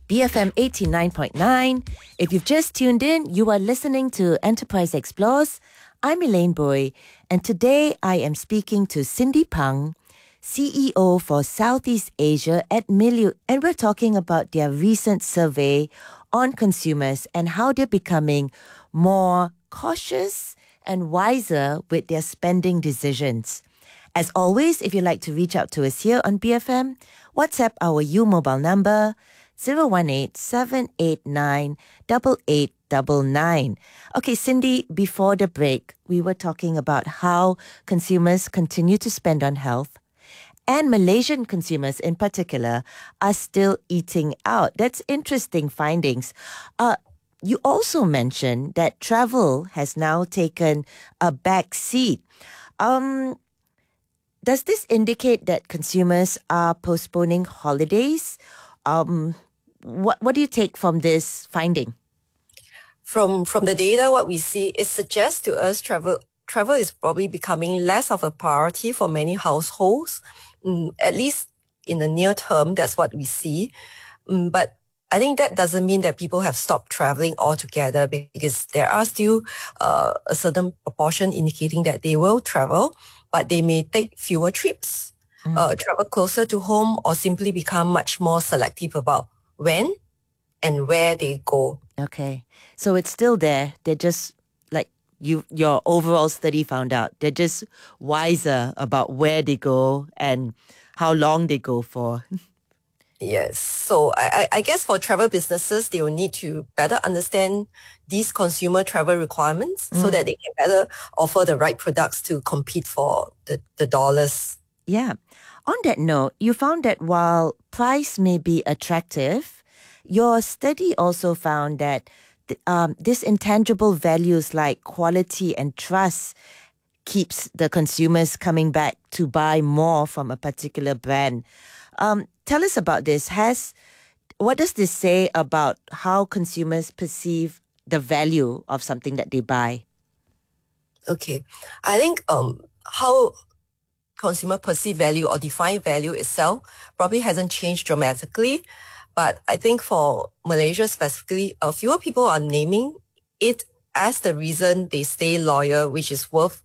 BFM 89.9. If you've just tuned in, you are listening to Enterprise Explores. I'm Elaine Boy, and today I am speaking to Cindy Pang, CEO for Southeast Asia at Milieu, and we're talking about their recent survey on consumers and how they're becoming more cautious and wiser with their spending decisions. As always, if you'd like to reach out to us here on BFM, WhatsApp our U mobile number 018-789-8899. Okay, Cindy, before the break, we were talking about how consumers continue to spend on health, and Malaysian consumers in particular are still eating out. That's interesting findings. You also mentioned that travel has now taken a back seat. Does this indicate that consumers are postponing holidays? What do you take from this finding? From the data, what we see, it suggests to us travel is probably becoming less of a priority for many households. At least in the near term, that's what we see. But I think that doesn't mean that people have stopped traveling altogether, because there are still a certain proportion indicating that they will travel, but they may take fewer trips, travel closer to home, or simply become much more selective about when and where they go. Okay. So it's still there. They're just like your overall study found out. They're just wiser about where they go and how long they go for. Yes. So I guess for travel businesses, they will need to better understand these consumer travel requirements so that they can better offer the right products to compete for the dollars. Yeah. On that note, you found that while price may be attractive, your study also found that these intangible values like quality and trust keeps the consumers coming back to buy more from a particular brand. Tell us about this. What does this say about how consumers perceive the value of something that they buy? Okay. I think how consumer perceive value or define value itself probably hasn't changed dramatically. But I think for Malaysia specifically, fewer people are naming it as the reason they stay loyal, which is worth,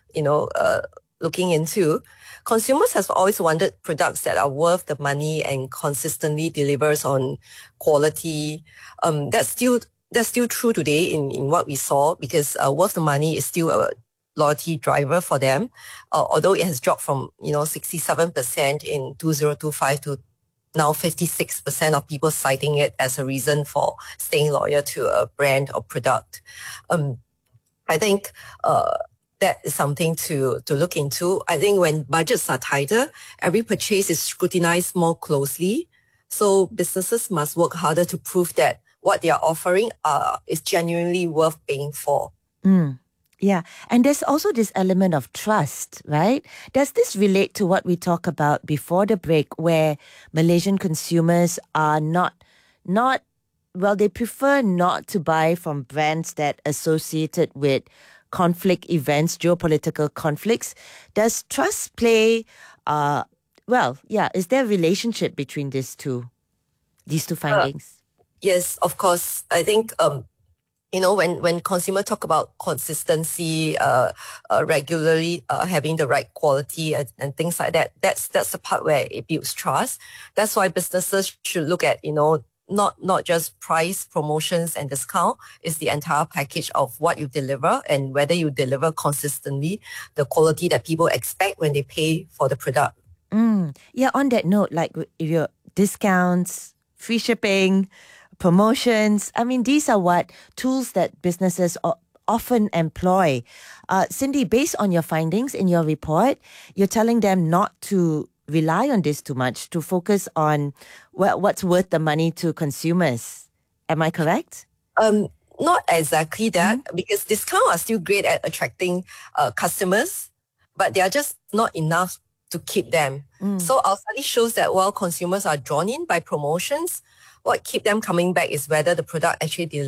looking into. Consumers have always wanted products that are worth the money and consistently delivers on quality. That's still true today in what we saw, because worth the money is still a loyalty driver for them, although it has dropped from 67% in 2025 to now 56% of people citing it as a reason for staying loyal to a brand or product. I think that is something to look into. I think when budgets are tighter, every purchase is scrutinized more closely. So businesses must work harder to prove that what they are offering is genuinely worth paying for. Yeah. And there's also this element of trust, right? Does this relate to what we talked about before the break, where Malaysian consumers are they prefer not to buy from brands that associated with conflict events, geopolitical conflicts? Does trust play, is there a relationship between these two findings? Yes, of course. I think, when consumers talk about consistency, regularly having the right quality and things like that, that's the part where it builds trust. That's why businesses should look at, not just price, promotions and discount. It's the entire package of what you deliver and whether you deliver consistently the quality that people expect when they pay for the product. Yeah, on that note, like your discounts, free shipping, promotions, I mean, these are what tools that businesses often employ. Cindy, based on your findings in your report, you're telling them not to rely on this too much, to focus on what's worth the money to consumers. Am I correct? Not exactly that, because discounts are still great at attracting customers, but they are just not enough to keep them. So our study shows that while consumers are drawn in by promotions, what keep them coming back is whether the product actually delivers